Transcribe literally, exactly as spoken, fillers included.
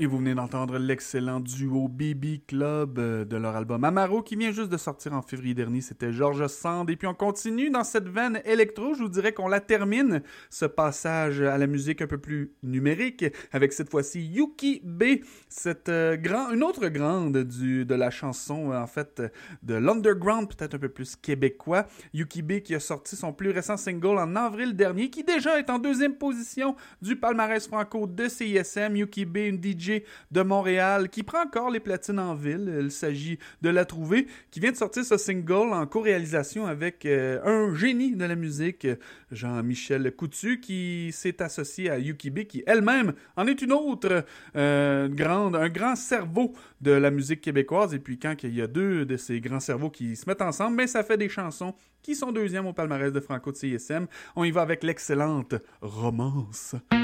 Et vous venez d'entendre l'excellent duo B B Club euh, de leur album Amaro qui vient juste de sortir en février dernier. C'était Georges Sand. Et puis on continue dans cette veine électro. Je vous dirais qu'on la termine, ce passage à la musique un peu plus numérique, avec cette fois-ci Yuki B, cette, euh, grand, une autre grande du, de la chanson, en fait, de l'underground, peut-être un peu plus québécois. Yuki B qui a sorti son plus récent single en avril dernier, qui déjà est en deuxième position du palmarès franco de C I S M. Yuki B, une D J de Montréal qui prend encore les platines en ville. Il s'agit de La Trouver, qui vient de sortir ce single en co-réalisation avec euh, un génie de la musique, Jean-Michel Coutu, qui s'est associé à Yuki B, qui elle-même en est une autre euh, grande, un grand cerveau de la musique québécoise. Et puis quand il y a deux de ces grands cerveaux qui se mettent ensemble, ben ça fait des chansons qui sont deuxièmes au palmarès de Franco de C I S M. On y va avec l'excellente Romance.